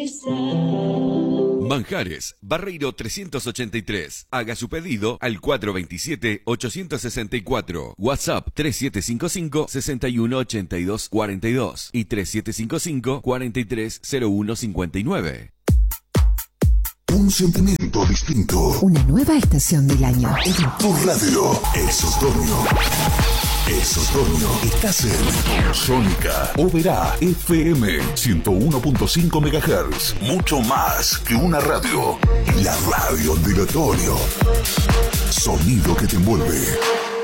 Manjares, Barreiro 383. Haga su pedido al 427-864. WhatsApp 3755-618242 y 3755-430159. Un sentimiento distinto. Una nueva estación del año. En tu radio es otoño. Es otoño. Estás en Sónica Oberá FM 101.5 MHz. Mucho más que una radio. La radio del otoño. Sonido que te envuelve.